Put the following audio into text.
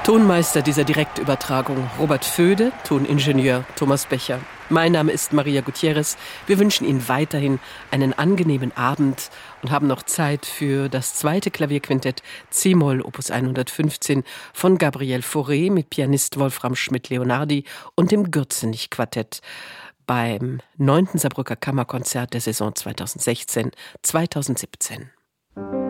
Tonmeister dieser Direktübertragung Robert Föde, Toningenieur Thomas Becher. Mein Name ist Maria Gutierrez. Wir wünschen Ihnen weiterhin einen angenehmen Abend und haben noch Zeit für das zweite Klavierquintett C-Moll Opus 115 von Gabriel Fauré mit Pianist Wolfram Schmidt-Leonardi und dem Gürzenich-Quartett beim 9. Saarbrücker Kammerkonzert der Saison 2016-2017.